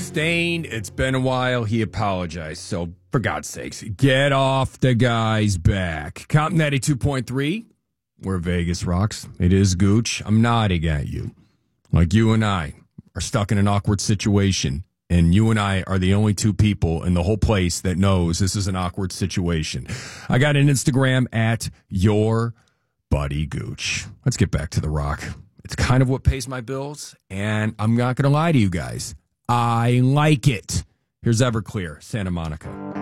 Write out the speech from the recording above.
Mustaine, it's been a while. He apologized. So, for God's sakes, get off the guy's back. Comp 92.3, where Vegas rocks. It is Gooch. I'm nodding at you. Like you and I are stuck in an awkward situation. And you and I are the only two people in the whole place that knows this is an awkward situation. I got an Instagram at your buddy Gooch. Let's get back to the rock. It's kind of what pays my bills, and I'm not going to lie to you guys. I like it. Here's Everclear, Santa Monica.